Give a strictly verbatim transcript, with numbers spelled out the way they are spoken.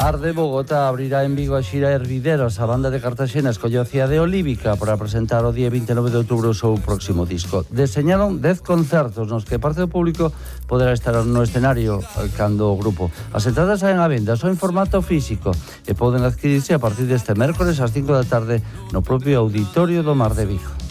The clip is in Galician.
Arde Bogotá abrirá en Vigo a xira Hervideros. A banda de Cartaxena escolleu a cidade olívica para presentar o día vinte e nove de outubro o seu próximo disco. Deseñaron dez concertos nos que parte do público poderá estar no escenario cando o grupo. As entradas saen á venda só en formato físico e poden adquirirse a partir deste mércores ás cinco da tarde no propio Auditorio do Mar de Vigo.